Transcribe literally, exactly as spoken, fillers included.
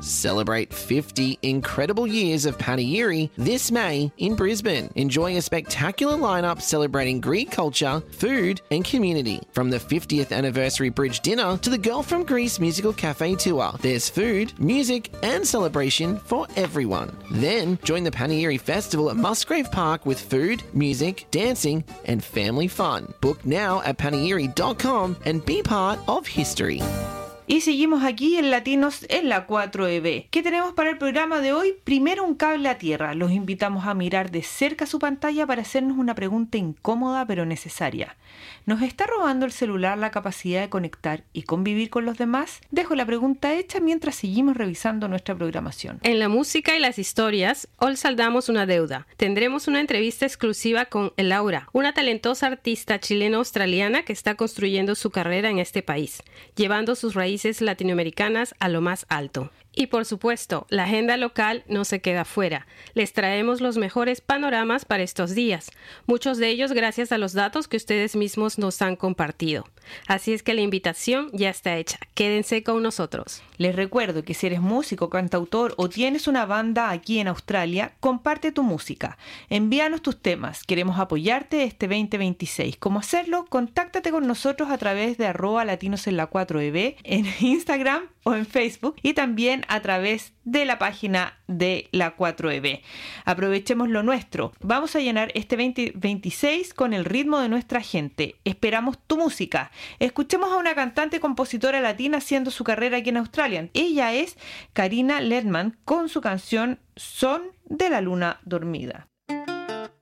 Celebrate fifty incredible years of Panegyri this May in Brisbane. Enjoy a spectacular lineup celebrating Greek culture, food and community. From the fiftieth anniversary bridge dinner to the Girl from Greece musical cafe tour, there's food, music and celebration for everyone. Then join the Panegyri Festival at Musgrave Park with food, music, dancing and family fun. Book now at panegyri dot com and be part of history. Y seguimos aquí en Latinos en la cuatro E B. ¿Qué tenemos para el programa de hoy? Primero, un cable a tierra. Los invitamos a mirar de cerca su pantalla para hacernos una pregunta incómoda pero necesaria. ¿Nos está robando el celular la capacidad de conectar y convivir con los demás? Dejo la pregunta hecha mientras seguimos revisando nuestra programación. En la música y las historias, hoy saldamos una deuda. Tendremos una entrevista exclusiva con Laura, una talentosa artista chileno-australiana que está construyendo su carrera en este país, llevando sus raíces latinoamericanas a lo más alto. Y por supuesto, la agenda local no se queda fuera. Les traemos los mejores panoramas para estos días, muchos de ellos gracias a los datos que ustedes mismos nos han compartido. Así es que la invitación ya está hecha. Quédense con nosotros. Les recuerdo que si eres músico, cantautor o tienes una banda aquí en Australia, comparte tu música. Envíanos tus temas. Queremos apoyarte este veinte veintiséis. ¿Cómo hacerlo? Contáctate con nosotros a través de arroba latinos en la cuatro E B en Instagram o en Facebook y también a través de la página de la cuatro E B. Aprovechemos lo nuestro. Vamos a llenar este veinte veintiséis con el ritmo de nuestra gente. Esperamos tu música. Escuchemos a una cantante compositora latina haciendo su carrera aquí en Australia. Ella es Karina Ledman con su canción Son de la Luna Dormida.